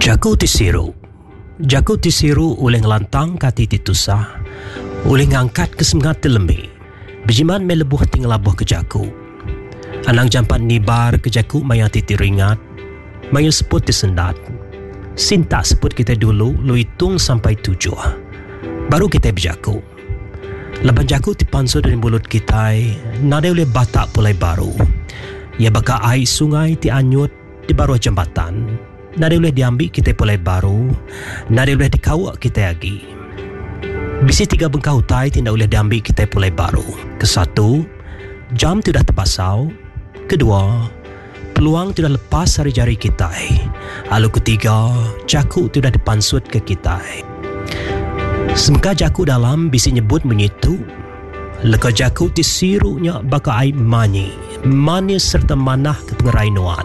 Jaku tisiru oleh ngelantang kati titusah, oleh ngangkat kesemangat telembi, bejiman melebuh tinglabuh ke jaku. Anang jampan nibar ke jaku maya titiringat, maya seput disendat. Sinta seput kita dulu, lu hitung sampai 7. Baru kita berjaku. Leban jaku dipansur dari mulut kita, nada oleh batak pulai baru. Ia baka air sungai dianyut di bawah jambatan. Nada boleh diambil kita pulai baru, nada boleh dikawak kita lagi. Bisi 3 bengkau tai tidak boleh diambil kita pulai baru. Kesatu, jam tidak terpasau. Kedua, peluang tidak lepas dari jari kita. Lalu ketiga, jaku tidak dipansut ke kita. Semeka jaku dalam bisi nyebut menyitu. Leka jaku tisirunya baka aib mani serta manah kepengerainuan.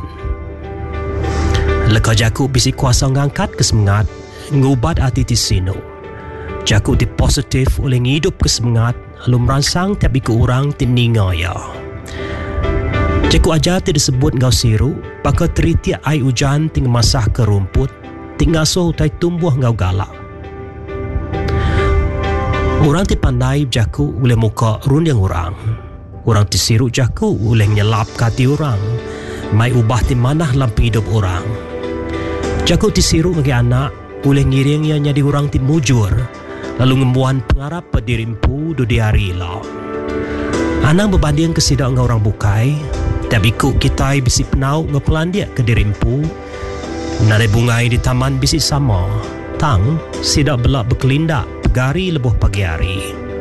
Leka jaku bisi kuasa ngangkat kesemangat, ngubat hati tisino. Jaku di positif oleh ngidup kesemangat, lalu merangsang tapi ke orang tininga ya. Jaku aja tidak disebut ngau siru, baka teritiak air hujan ting masah ke rumput, ting ngasuh utai tumbuh ngau galak. Orang dipandai jaku oleh muka runding orang. Orang disiru jaku oleh nyelap kati orang, mai ubah di manah lampi hidup orang. Jaku disiru bagi anak, oleh ngiringnya jadi orang timujur, lalu ngembuan pengarap pedirimpu do diari lah. Anak berbanding kesidak dengan orang bukai, tapi kuk kita bisi penau ngepelandiak ke dirimpu, nare bungai di taman bisi sama, tang sidak belak berkelindak, pegari lebuh pagi hari.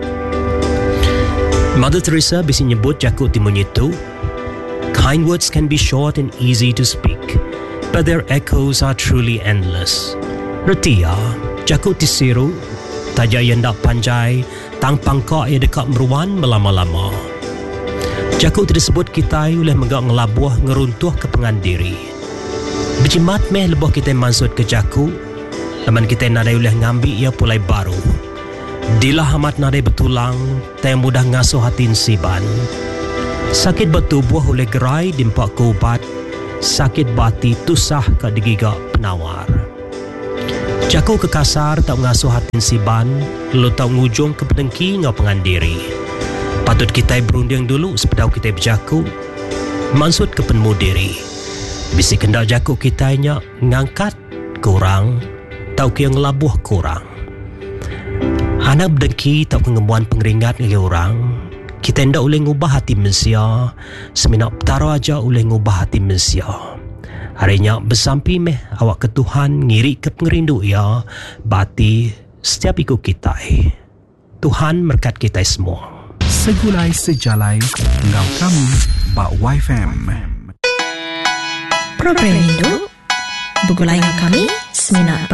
Mother Teresa bisi nyebut jaku timunyitu, kind words can be short and easy to speak, but their echoes are truly endless. Reti ya, jaku tisiru, tajak yendak panjai, tang pangkak ia dekat meruan melama-lama. Jaku disebut kita oleh menggak ngelabuh ngeruntuh ke pengandiri. Berjimat meh lebuh kita mansut ke jaku, laman kita nadai oleh ngambil ia pulai baru. Dilah amat nadai betulang, tak mudah ngasuh hati siban. Sakit bertubuh oleh gerai dimpak ke ubat, sakit bati tusah ke digigak penawar. Jaku kekasar tak mengasuh hati siban, lalu tak ngujung ke pedengki ngau pengandiri. Patut kita berunding dulu sepedau kita berjaku, maksud ke penmu diri. Bisi kendak jaku kitanya ngangkat kurang, tau ke yang labuh kurang. Anak berdengki tak pengembuan pengeringat dengan orang, kita hendak boleh ngubah hati manusia, seminak petara aja boleh ngubah hati manusia. Harinya bersampi meh awak ke Tuhan ngiri ke pengerindu ya, bati setiap ikut kita. Tuhan berkat kita semua. Segulai sejalai ngau kami Bak YFM. Program Indo Begulai ngau kami seminak